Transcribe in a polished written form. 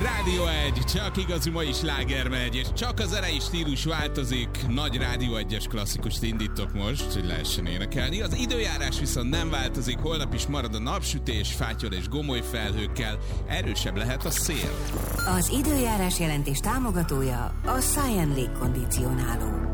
Rádió 1, csak igazi mai sláger megy, és csak az zenei stílus változik. Nagy Rádió 1-es klasszikust indítok most, hogy lehessen énekelni. Az időjárás viszont nem változik, holnap is marad a napsütés, fátyol és gomoly felhőkkel, erősebb lehet a szél. Az időjárás jelentés támogatója a Science Légkondicionáló.